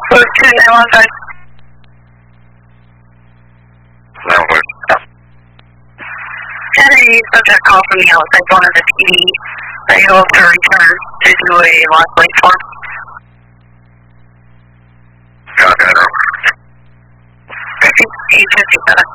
Close to 915. That was. Had a subject call from the outside one of the PD. Are you able to return to do a lost link form? Got that. 857.